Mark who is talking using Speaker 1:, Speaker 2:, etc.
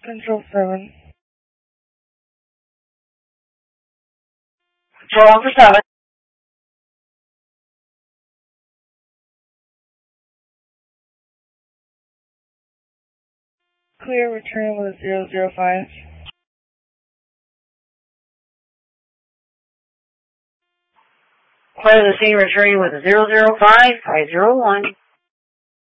Speaker 1: Control 7.
Speaker 2: Control 1 for 7.
Speaker 1: Clear, return with a 005.
Speaker 2: Clear the scene, returning with a 005, 501.